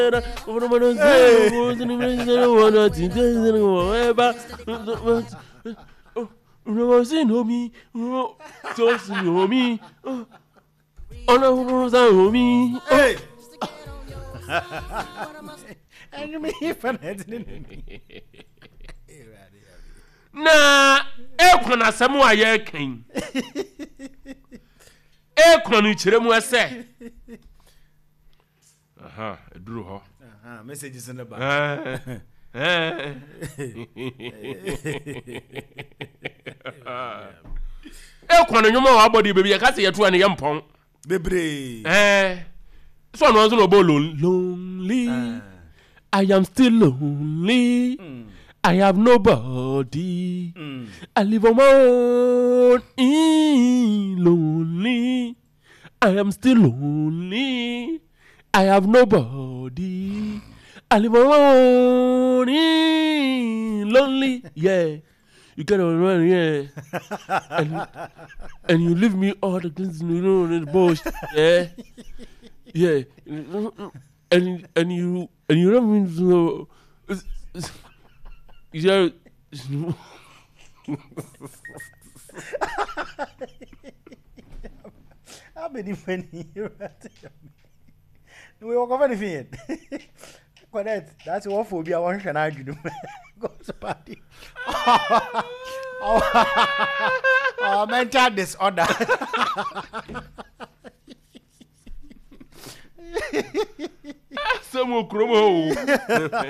Na ekwana samu aye kan ekwana chiremu ese aha eduru ho aha messages in the back ekwana nyoma wa body baby ka se yeto ane yempon bebre so no no bo lonely I am still lonely I have nobody. I live on my own. Lonely. I am still lonely. I have nobody. I live on my own. Lonely. Yeah. You get on run, yeah. and you leave me all the things in the bush. Yeah. Yeah. And you don't mean to. Yeah. How many funny you we walk over the field. Correct. That's what phobia one can argue. Goes party. Oh, mental disorder. Some chromo.